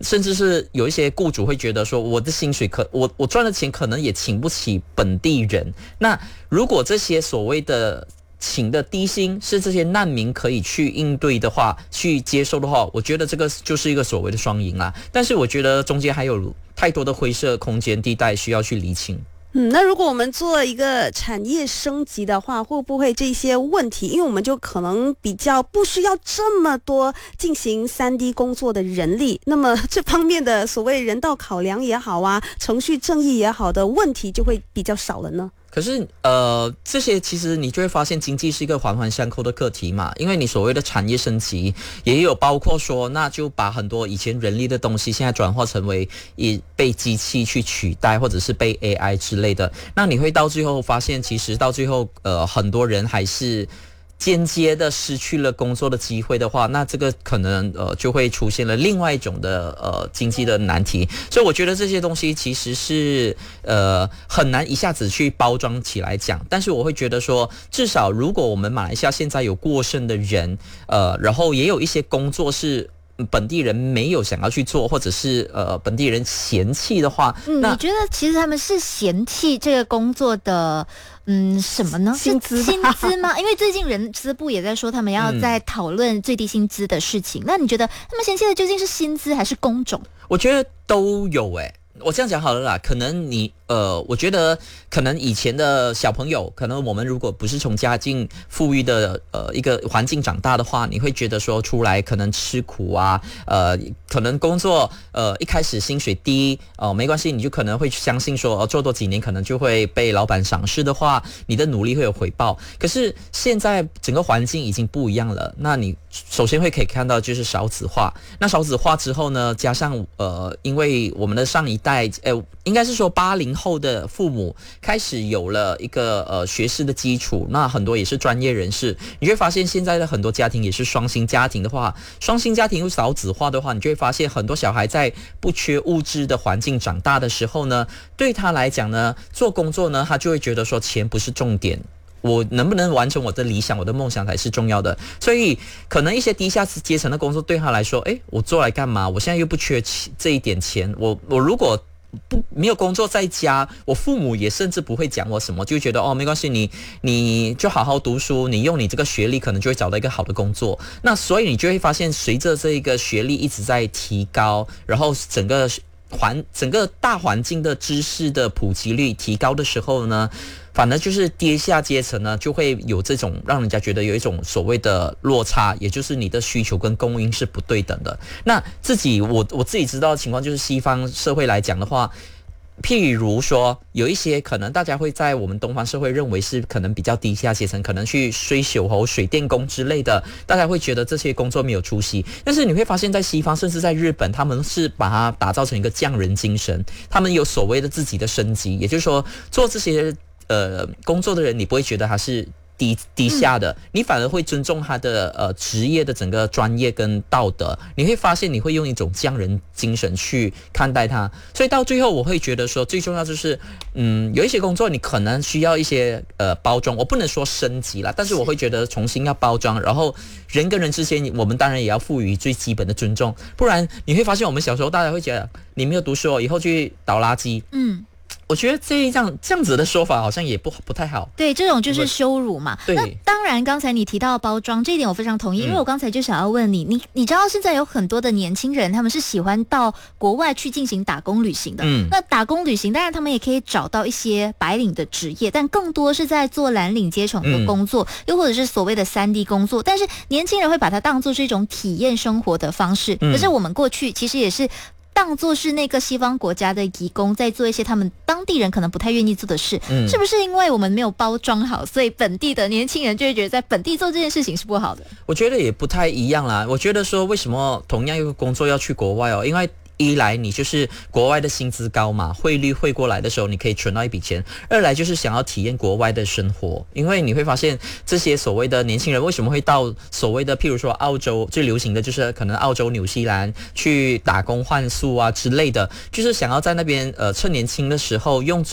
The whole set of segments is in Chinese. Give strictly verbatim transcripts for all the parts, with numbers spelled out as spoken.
甚至是有一些雇主会觉得说，我的薪水可我我赚的钱可能也请不起本地人。那如果这些所谓的请的低薪是这些难民可以去应对的话，去接受的话，我觉得这个就是一个所谓的双赢啦。但是我觉得中间还有太多的灰色空间地带需要去厘清。 嗯，那如果我们做一个产业升级的话，会不会这些问题，因为我们就可能比较不需要这么多进行 三 D 工作的人力，那么这方面的所谓人道考量也好啊，程序正义也好的问题就会比较少了呢？ 可是，呃，这些其实你就会发现，经济是一个环环相扣的课题嘛。因为你所谓的产业升级，也有包括说，那就把很多以前人力的东西，现在转化成为以被机器去取代，或者是被 A I 之类的。那你会到最后发现，其实到最后，呃，很多人还是间接的失去了工作的机会的话，那这个可能呃就会出现了另外一种的呃经济的难题。所以我觉得这些东西其实是呃很难一下子去包装起来讲，但是我会觉得说，至少如果我们马来西亚现在有过剩的人，呃，然后也有一些工作是本地人没有想要去做，或者是呃本地人嫌弃的话， 嗯， 那你觉得其实他们是嫌弃这个工作的？嗯，什么呢？ 薪资薪资吗？因为最近人资部也在说他们要在讨论最低薪资的事情。嗯、那你觉得他们嫌弃的究竟是薪资还是工种？ 我觉得都有诶、欸。我这样讲好了啦，可能你呃，我觉得可能以前的小朋友，可能我们如果不是从家境富裕的呃一个环境长大的话，你会觉得说出来可能吃苦啊，呃，可能工作呃一开始薪水低哦、呃、没关系，你就可能会相信说、呃、做多几年可能就会被老板赏识的话，你的努力会有回报。可是现在整个环境已经不一样了，那你首先会可以看到就是少子化，那少子化之后呢，加上呃，因为我们的上一代，呃，应该是说八零后的父母开始有了一个呃学识的基础，那很多也是专业人士，你会发现现在的很多家庭也是双薪家庭的话，双薪家庭又少子化的话，你就会发现很多小孩在不缺物质的环境长大的时候呢，对他来讲呢，做工作呢，他就会觉得说钱不是重点。我能不能完成我的理想，我的梦想才是重要的。所以可能一些低下阶层的工作对他来说，诶，我做来干嘛？我现在又不缺这一点钱，我我如果不没有工作在家，我父母也甚至不会讲我什么，就觉得哦没关系，你你就好好读书，你用你这个学历可能就会找到一个好的工作。那所以你就会发现，随着这个学历一直在提高，然后整个环整个大环境的知识的普及率提高的时候呢，反而就是低下阶层呢，就会有这种让人家觉得有一种所谓的落差，也就是你的需求跟供应是不对等的。那自己我我自己知道的情况，就是西方社会来讲的话，譬如说有一些可能大家会在我们东方社会认为是可能比较低下阶层，可能去水手喉、水电工之类的，大家会觉得这些工作没有出息。但是你会发现在西方，甚至在日本，他们是把它打造成一个匠人精神，他们有所谓的自己的升级，也就是说做这些呃工作的人，你不会觉得他是低低下的，你反而会尊重他的呃职业的整个专业跟道德。你会发现你会用一种匠人精神去看待他，所以到最后我会觉得说，最重要就是嗯有一些工作你可能需要一些呃包装，我不能说升级啦，但是我会觉得重新要包装，然后人跟人之间我们当然也要赋予最基本的尊重，不然你会发现我们小时候大家会觉得你没有读书以后去倒垃圾，嗯。我觉得这样这样子的说法好像也不不太好。 对，这种就是羞辱嘛。 对。 那当然，刚才你提到包装这一点，我非常同意，因为我刚才就想要问你，你你知道现在有很多的年轻人，他们是喜欢到国外去进行打工旅行的。嗯。那打工旅行，当然他们也可以找到一些白领的职业，但更多是在做蓝领阶层的工作，嗯、又或者是所谓的三 D 工作。但是年轻人会把它当作是一种体验生活的方式。嗯。可是我们过去其实也是当作是那个西方国家的移工在做一些他们当地人可能不太愿意做的事，嗯、是不是因为我们没有包装好，所以本地的年轻人就会觉得在本地做这件事情是不好的？ 我觉得也不太一样啦。我觉得说为什么同样一个工作要去国外哦，因为一来你就是国外的薪资高嘛，汇率汇过来的时候你可以存到一笔钱，二来就是想要体验国外的生活，因为你会发现这些所谓的年轻人为什么会到所谓的譬如说澳洲，最流行的就是可能澳洲纽西兰去打工换宿啊之类的，就是想要在那边呃趁年轻的时候用最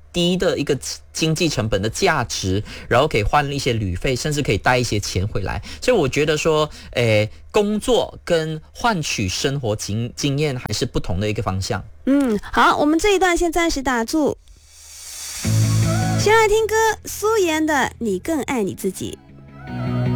低的一个经济成本的价值，然后可以换一些旅费，甚至可以带一些钱回来。所以我觉得说，诶，工作跟换取生活经经验还是不同的一个方向。 嗯，好，我们这一段先暂时打住，先来听歌，苏妍的《你更爱你自己》。